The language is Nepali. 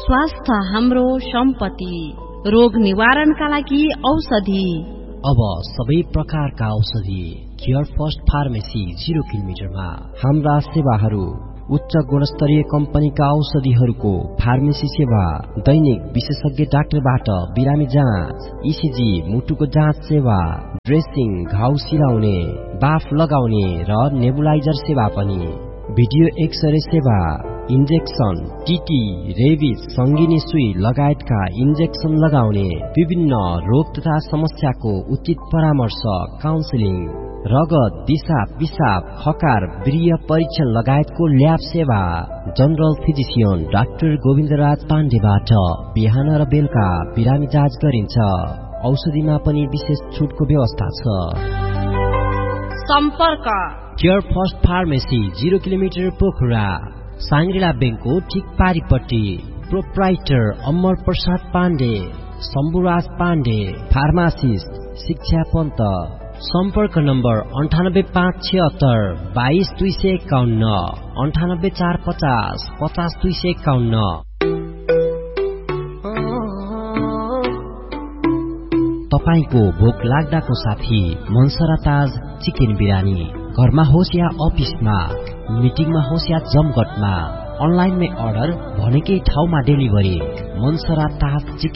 स्वास्थ्य हाम्रो सम्पत्ति, रोग निवारणका लागि औषधि। अब सबै प्रकारका औषधि केयर फर्स्ट फार्मेसी 0 किलोमिटरमा। हाम्रा सेवाहरू उच्च गुणस्तरीय कम्पनीका औषधिहरूको फार्मेसी सेवा, दैनिक विशेषज्ञ डाक्टरबाट बिरामी जाँच, इसिजी मुटुको जाँच सेवा, ड्रेसिङ, घाउ सिलाउने, बाफ लगाउने र नेबुलाइजर सेवा पनि, भिडियो एक्सरे सेवा, इन्जेक्सन, टिटी, रेबिस, सङ्गिनी सुई लगायतका इन्जेक्सन लगाउने, विभिन्न रोग तथा समस्याको उचित परामर्श, काउन्सिलिङ, रगत, दिशा, पिसाब, खकार, वीर्य परीक्षण लगायतको ल्याब सेवा। जनरल फिजिसियन डाक्टर गोविन्दराज पाण्डेबाट बिहान र बेलुका बिरामी जाँच गरिन्छ। औषधिमा पनि विशेष छुटको व्यवस्था छ। सम्पर्क care first pharmacy 0 kilometre Pokhara, Shangri-La ब्याङ्कको ठिक पारिपट्टि। प्रोप्राइटर अमर प्रसाद पाण्डे, शम्भुराज पाण्डे, फार्मासिस्ट शिक्षा पन्त। सम्पर्क नम्बर 98576 22251, 98450 50251। तपाईको भोक लाग्दाको साथी मनसरा ताज चिकन बिरानी। घरमा होस् या अफिसमा, मिटिङमा होस् या जमघटमा, अनलाइनमै अर्डर, भनेकै ठाउँमा डेलिभरी। मनसरा ताज चिकन